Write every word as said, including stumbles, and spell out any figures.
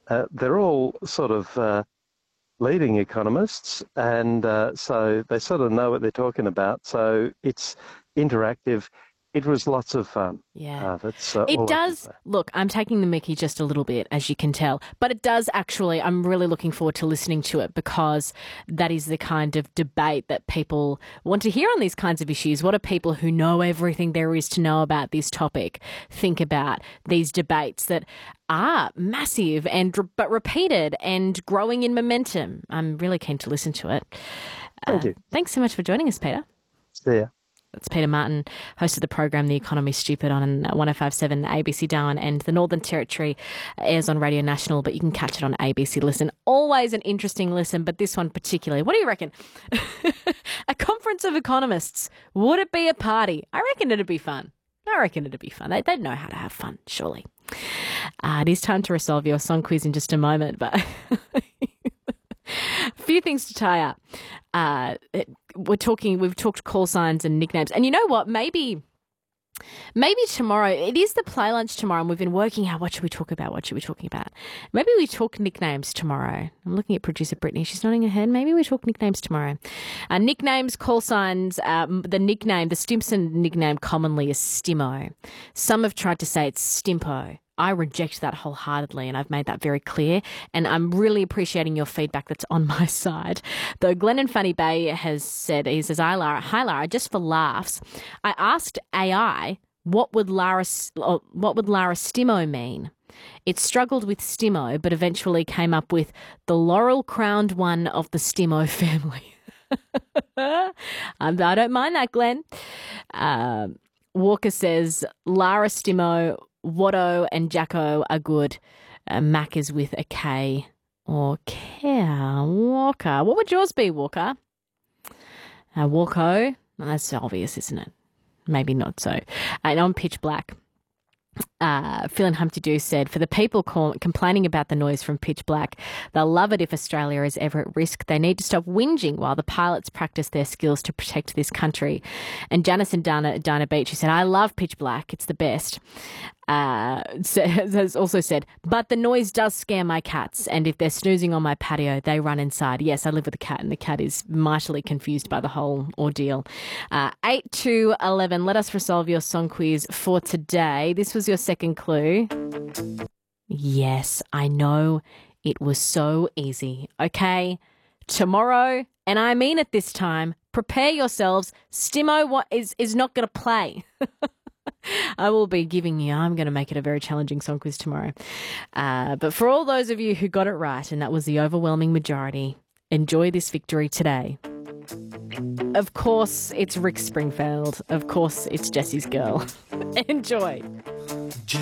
uh, they're all sort of uh, leading economists, and uh, so they sort of know what they're talking about. So it's interactive. It was lots of fun. Yeah. Uh, that's uh, It all I can does, say. look, I'm taking the mickey just a little bit, as you can tell, but it does actually, I'm really looking forward to listening to it because that is the kind of debate that people want to hear on these kinds of issues. What do people who know everything there is to know about this topic think about these debates that are massive and but repeated and growing in momentum? I'm really keen to listen to it. Thank Uh, you. thanks so much for joining us, Peter. See ya. That's Peter Martin, host of the program The Economy Stupid on one oh five point seven A B C Darwin, and the Northern Territory airs on Radio National, but you can catch it on A B C Listen. Always an interesting listen, but this one particularly. What do you reckon? A conference of economists. Would it be a party? I reckon it'd be fun. I reckon it'd be fun. They, they'd know how to have fun, surely. Uh, it is time to resolve your song quiz in just a moment, but a few things to tie up. Uh, we're talking, we've talked call signs and nicknames. And you know what? Maybe, maybe tomorrow, it is the play lunch tomorrow, and we've been working out what should we talk about? What should we talking about? Maybe we talk nicknames tomorrow. I'm looking at producer Brittany. She's nodding her head. Maybe we talk nicknames tomorrow. Uh, nicknames, call signs, um, the nickname, the Stimson nickname commonly is Stimo. Some have tried to say it's Stimpo. I reject that wholeheartedly, and I've made that very clear, and I'm really appreciating your feedback that's on my side. Though Glennon Funny Bay has said, he says, Hi Lara, hi Lara, just for laughs, I asked A I what would Lara, what would Lara Stimo mean? It struggled with Stimo, but eventually came up with the laurel-crowned one of the Stimo family. um, I don't mind that, Glenn. Uh, Walker says, Lara Stimo, Watto and Jacko are good. Uh, Mac is with a K or Care. Walker. What would yours be, Walker? Uh, Walko. That's obvious, isn't it? Maybe not so. And on Pitch Black, uh, Phil and Humpty Doo said, for the people call, complaining about the noise from Pitch Black, they'll love it if Australia is ever at risk. They need to stop whinging while the pilots practice their skills to protect this country. And Janice and Dana, Dana Beach, who said, I love Pitch Black. It's the best. Uh, has also said, but the noise does scare my cats, and if they're snoozing on my patio, they run inside. Yes, I live with a cat, and the cat is mightily confused by the whole ordeal. Uh, eight to eleven, let us resolve your song quiz for today. This was your second clue. Yes, I know, it was so easy. Okay, tomorrow, and I mean it this time, prepare yourselves. Stimo what is, is not going to play. I will be giving you, I'm going to make it a very challenging song quiz tomorrow. Uh, but for all those of you who got it right, and that was the overwhelming majority, enjoy this victory today. Of course, it's Rick Springfield. Of course, it's Jesse's Girl. Enjoy.